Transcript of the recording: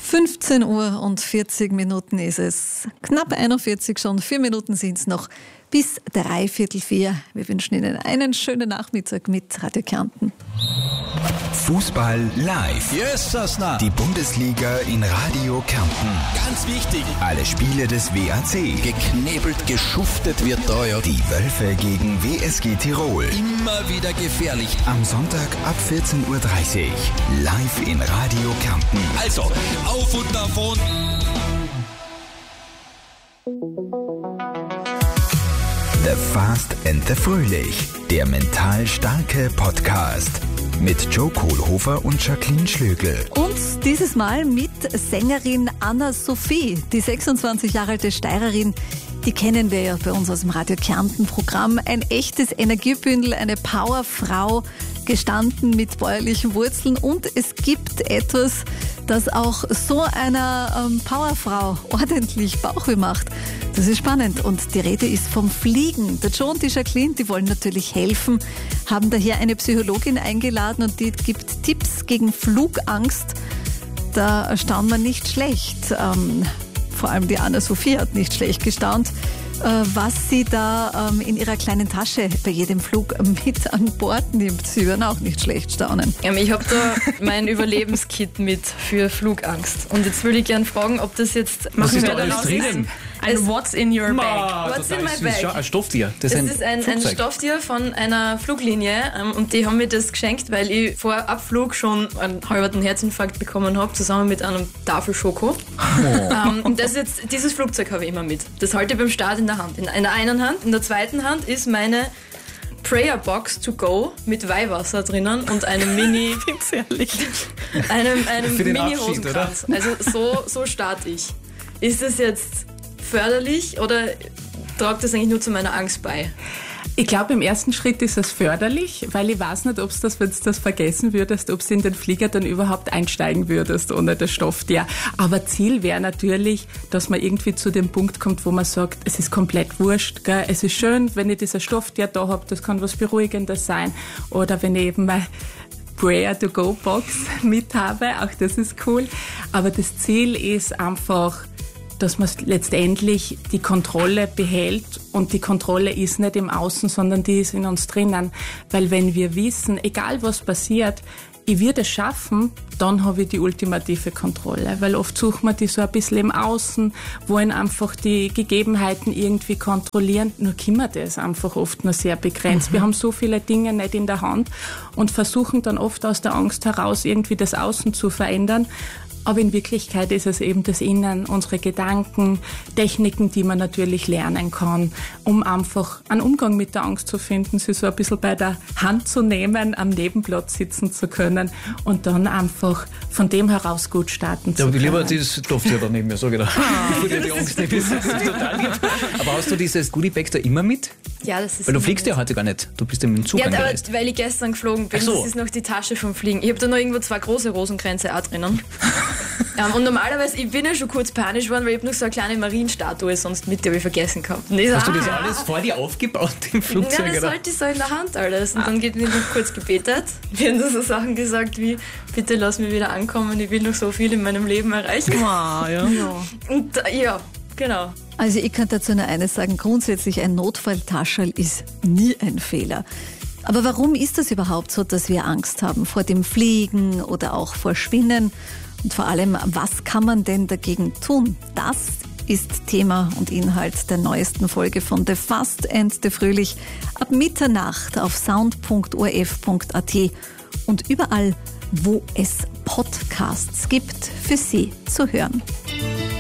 15 Uhr und 40 Minuten ist es. Knapp 41 schon, 4 Minuten sind es noch. Bis 3/4. Wir wünschen Ihnen einen schönen Nachmittag mit Radio Kärnten. Fußball live. Yes, Sasna. Die Bundesliga in Radio Kärnten. Ganz wichtig. Alle Spiele des WAC. Geknebelt, geschuftet wird da, ja. Die Wölfe gegen WSG Tirol. Immer wieder gefährlich. Am Sonntag ab 14.30 Uhr. Live in Radio Kärnten. Also, auf und davon. The Fast and the Fröhlich. Der mental starke Podcast. Mit Joe Kohlhofer und Jacqueline Schlögl. Und dieses Mal mit Sängerin Anna-Sophie, die 26 Jahre alte Steirerin. Die kennen wir ja bei uns aus dem Radio Kärnten-Programm. Ein echtes Energiebündel, eine Powerfrau, gestanden mit bäuerlichen Wurzeln. Und es gibt etwas, das auch so einer Powerfrau ordentlich Bauchweh macht. Das ist spannend. Und die Rede ist vom Fliegen. Der Joe und die Jacqueline, die wollen natürlich helfen, haben daher eine Psychologin eingeladen und die gibt Tipps gegen Flugangst. Da erstaunt man nicht schlecht. Vor allem die Anna-Sophie hat nicht schlecht gestaunt, was sie da in ihrer kleinen Tasche bei jedem Flug mit an Bord nimmt. Sie werden auch nicht schlecht staunen. Ich habe da mein Überlebenskit mit für Flugangst. Und jetzt würde ich gerne fragen, ob das jetzt... Was ist da alles drinnen? Ein What's in your bag? What's in my bag? Das ist ein Stofftier. Das ist ein Stofftier von einer Fluglinie und die haben mir das geschenkt, weil ich vor Abflug schon einen halben Herzinfarkt bekommen habe, zusammen mit einem Tafel Schoko. Und dieses Flugzeug habe ich immer mit. Das halte ich beim Start in der Hand. In der einen Hand, in der zweiten Hand ist meine Prayer Box to go mit Weihwasser drinnen und einem Mini... einem Mini-Hosenkranz. Also so starte ich. Ist das jetzt förderlich oder tragt das eigentlich nur zu meiner Angst bei? Ich glaube, im ersten Schritt ist es förderlich, weil ich weiß nicht, ob es das, wenn du das vergessen würdest, ob du in den Flieger dann überhaupt einsteigen würdest ohne das Stofftier. Aber Ziel wäre natürlich, dass man irgendwie zu dem Punkt kommt, wo man sagt, es ist komplett wurscht, gell? Es ist schön, wenn ich dieses Stofftier da habe, das kann was Beruhigendes sein. Oder wenn ich eben meine Prayer-to-Go-Box mit habe, auch das ist cool. Aber das Ziel ist einfach, dass man letztendlich die Kontrolle behält und die Kontrolle ist nicht im Außen, sondern die ist in uns drinnen. Weil wenn wir wissen, egal was passiert, ich werde es schaffen, dann habe ich die ultimative Kontrolle. Weil oft sucht man die so ein bisschen im Außen, wollen einfach die Gegebenheiten irgendwie kontrollieren. Nur können wir das einfach oft nur sehr begrenzt. Wir haben so viele Dinge nicht in der Hand und versuchen dann oft aus der Angst heraus irgendwie das Außen zu verändern. Aber in Wirklichkeit ist es eben das Innen, unsere Gedanken, Techniken, die man natürlich lernen kann, um einfach einen Umgang mit der Angst zu finden, sie so ein bisschen bei der Hand zu nehmen, am Nebenblatt sitzen zu können und dann einfach von dem heraus gut starten zu können. Ja, lieber das Stofftier da neben mir, so genau. Bevor dir die Angst nicht ist, das ist total lieb. Aber hast du dieses Goodie-Bag da immer mit? Ja, das ist... Weil du fliegst ja heute gar nicht, du bist ja mit dem Zug angereist. Ja, weil ich gestern geflogen bin, so. Das ist noch die Tasche vom Fliegen. Ich habe da noch irgendwo 2 große Rosenkränze auch drinnen. Und normalerweise, ich bin ja schon kurz panisch geworden, weil ich habe noch so eine kleine Marienstatue sonst mit, die habe ich vergessen gehabt. Hast du das alles vor dir aufgebaut im Flugzeug? Ja, das sollte ich so in der Hand alles. Und dann geht mir noch kurz gebetet. Wir haben da so Sachen gesagt wie, bitte lass mich wieder ankommen, ich will noch so viel in meinem Leben erreichen. Und ja, genau. Also ich kann dazu nur eines sagen, grundsätzlich ein Notfalltaschel ist nie ein Fehler. Aber warum ist das überhaupt so, dass wir Angst haben vor dem Fliegen oder auch vor Spinnen? Und vor allem, was kann man denn dagegen tun? Das ist Thema und Inhalt der neuesten Folge von The Fast and the Fröhlich ab Mitternacht auf sound.orf.at und überall, wo es Podcasts gibt, für Sie zu hören.